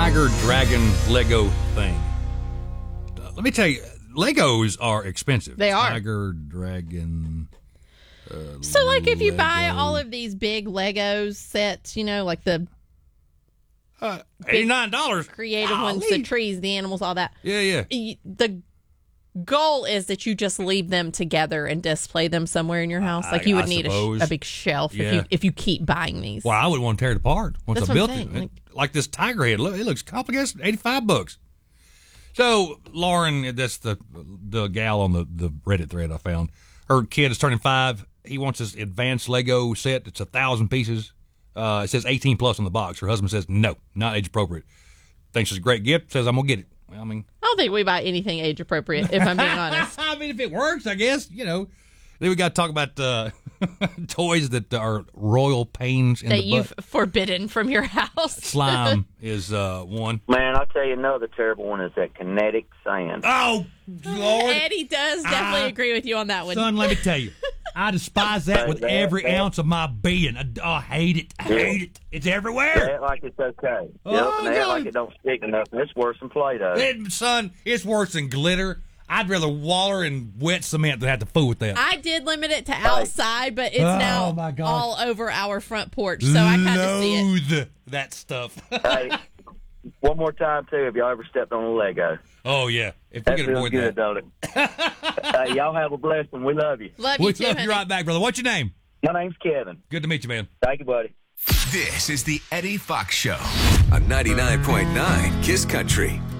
Tiger Dragon Lego thing. Let me tell you, Legos are expensive. They are. Tiger Dragon. So, like, if you buy Lego. all of these big Legos sets, like the $89. creative ones, the trees, the animals, all that. Yeah. The goal is that you just leave them together and display them somewhere in your house. Like, you would need a big shelf if you keep buying these. Well, I would want to tear it apart once That's I what built I'm it. saying. Like this tiger head. Look, it looks complicated. $85. So Lauren, that's the gal on the Reddit thread I found. Her kid is turning 5. He wants this advanced Lego set. It's 1,000 pieces. It says 18 plus on the box. Her husband says no, not age appropriate. Thinks it's a great gift. Says I'm gonna get it. Well, I mean, I don't think we buy anything age appropriate, if I'm being honest. I mean, if it works, I guess, Then we got to talk about toys that are royal pains in that the you've butt. forbidden from your house. Slime is one. Man, I'll tell you another terrible one is that kinetic sand. Oh, Lord. Eddie does definitely agree with you on that one. Son, let me tell you. I despise that with every ounce of my being. I hate it. I hate it. It's They everywhere. act like it's okay. Oh, And they act God. like it don't stick enough, and it's worse than Play-Doh. Son, it's worse than glitter. I'd rather waller in wet cement than have to fool with that. I did limit it to outside, but it's now my God. all over our front porch, so I kind of see it. Loathe that stuff. Hey, one more time, too, if y'all ever stepped on a Lego. Oh, yeah. If we That can feels avoid good, that. don't it? Hey, y'all have a blessed one. We love you. Love you We too, love honey. you right back, brother. What's your name? My name's Kevin. Good to meet you, man. Thank you, buddy. This is the Eddie Fox Show on 99.9 Kiss Country.